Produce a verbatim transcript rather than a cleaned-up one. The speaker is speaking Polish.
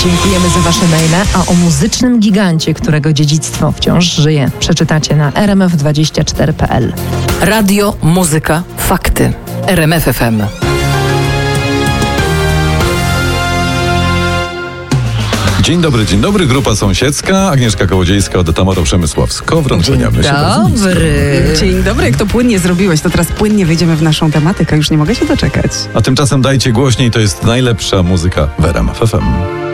Dziękujemy za wasze maile, a o muzycznym gigancie, którego dziedzictwo wciąż żyje, przeczytacie na r m f dwadzieścia cztery kropka p l. Radio, muzyka, fakty. R M F F M. Dzień dobry, dzień dobry. Grupa sąsiedzka. Agnieszka Kołodziejska, Odeta Moro-Przemysławsko. Wrączeniamy się. Dobry. Dzień dobry, jak to płynnie zrobiłeś, to teraz płynnie wejdziemy w naszą tematykę. Już nie mogę się doczekać. A tymczasem dajcie głośniej, to jest najlepsza muzyka w R M F F M.